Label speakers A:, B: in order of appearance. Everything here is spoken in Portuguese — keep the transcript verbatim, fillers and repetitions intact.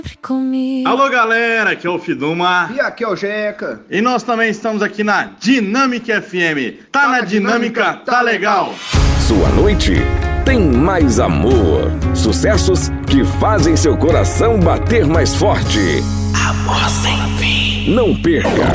A: Comigo.
B: Alô galera, aqui é o Fiduma.
C: E aqui é o Jeca.
B: E nós também estamos aqui na Dinâmica F M. Tá, tá na Dinâmica, Dinâmica tá, tá legal. legal.
D: Sua noite tem mais amor. Sucessos que fazem seu coração bater mais forte. Amor sem fim. Não perca.